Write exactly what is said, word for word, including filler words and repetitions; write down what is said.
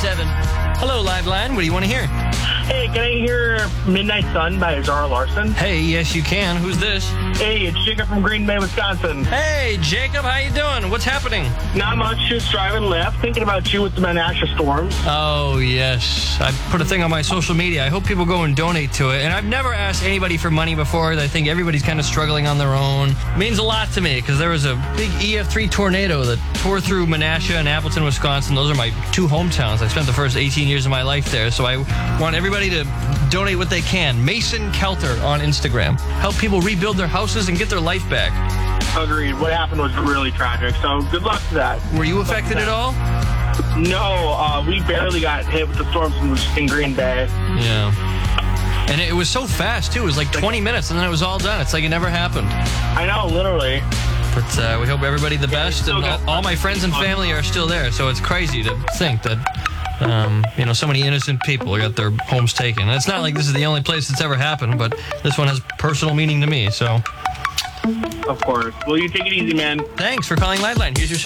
seven. Hello, Live Line. What do you want to hear? Hey, can I hear Midnight Sun by Zara Larson? Hey, yes, you can. Who's this? Hey, it's Jacob from Green Bay, Wisconsin. Hey, Jacob, how you doing? What's happening? Not much, just driving left, thinking about you with the Menasha storms. Oh, yes. I put a thing on my social media. I hope people go and donate to it. And I've never asked anybody for money before. I think everybody's kind of struggling on their own. It means a lot to me because there was a big E F three tornado that tore through Menasha and Appleton, Wisconsin. Those are my two hometowns. I spent the first eighteen years of my life there. So I want everybody to donate what they can. Mason Kelter on Instagram. Help people rebuild their houses and get their life back. Agreed. What happened was really tragic, so good luck to that. Were you affected at all? No, uh, we barely got hit with the storms in, in Green Bay. Yeah. And it was so fast, too. It was like twenty minutes, and then it was all done. It's like it never happened. I know, literally. But uh, we hope everybody the Yeah, best, and all, all my friends and family are still there, so it's crazy to think that, um, you know, so many innocent people got their homes taken. And it's not like this is the only place that's ever happened, but this one has personal meaning to me, so. Of course. Well, you take it easy, man. Thanks for calling Liveline. Here's your